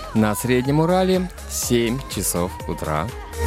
На Среднем Урале 7 часов утра.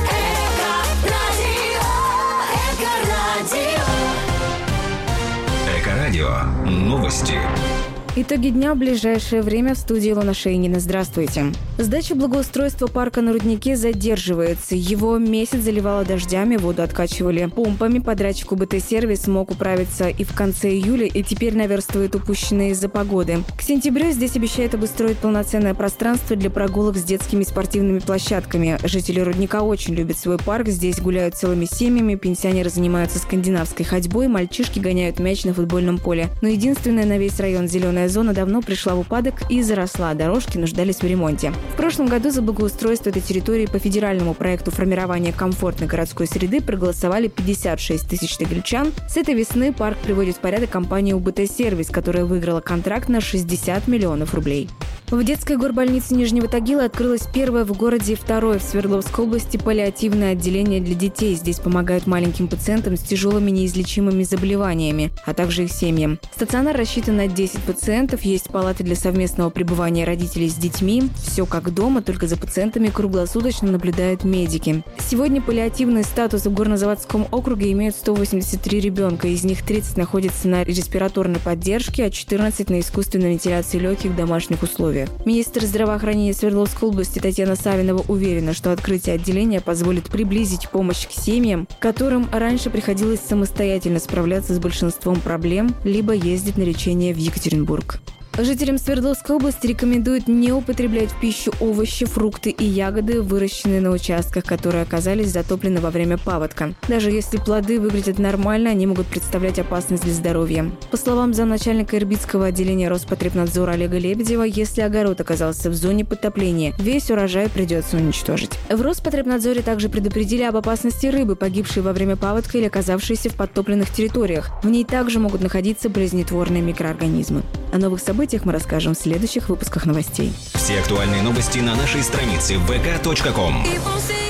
Эко-радио. Новости. Итоги дня в ближайшее время в студии Илона Шейнина. Здравствуйте. Сдача благоустройства парка на Руднике задерживается. Его месяц заливало дождями, воду откачивали помпами. Подрядчик УБТ-сервис смог управиться и в конце июля, и теперь наверстывает упущенные из-за погоды. К сентябрю здесь обещают обустроить полноценное пространство для прогулок с детскими спортивными площадками. Жители Рудника очень любят свой парк. Здесь гуляют целыми семьями, пенсионеры занимаются скандинавской ходьбой, мальчишки гоняют мяч на футбольном поле. Но единственное на весь район зеленая зона давно пришла в упадок и заросла, дорожки нуждались в ремонте. В прошлом году за благоустройство этой территории по федеральному проекту формирования комфортной городской среды проголосовали 56 тысяч тагильчан. С этой весны парк приводит в порядок компания УБТ-сервис, которая выиграла контракт на 60 миллионов рублей. В детской горбольнице Нижнего Тагила открылось первое в городе и второе в Свердловской области паллиативное отделение для детей. Здесь помогают маленьким пациентам с тяжелыми неизлечимыми заболеваниями, а также их семьям. Стационар рассчитан на 10 пациентов, есть палаты для совместного пребывания родителей с детьми. Все как дома, только за пациентами круглосуточно наблюдают медики. Сегодня паллиативный статус в Горнозаводском округе имеют 183 ребенка, из них 30 находятся на респираторной поддержке, а 14 на искусственной вентиляции легких в домашних условиях. Министр здравоохранения Свердловской области Татьяна Савинова уверена, что открытие отделения позволит приблизить помощь к семьям, которым раньше приходилось самостоятельно справляться с большинством проблем, либо ездить на лечение в Екатеринбург. Жителям Свердловской области рекомендуют не употреблять в пищу овощи, фрукты и ягоды, выращенные на участках, которые оказались затоплены во время паводка. Даже если плоды выглядят нормально, они могут представлять опасность для здоровья. По словам замначальника Ирбитского отделения Роспотребнадзора Олега Лебедева, если огород оказался в зоне подтопления, весь урожай придется уничтожить. В Роспотребнадзоре также предупредили об опасности рыбы, погибшей во время паводка или оказавшейся в подтопленных территориях. В ней также могут находиться болезнетворные микроорганизмы. О новых событиях мы расскажем в следующих выпусках новостей. Все актуальные новости на нашей странице vk.com.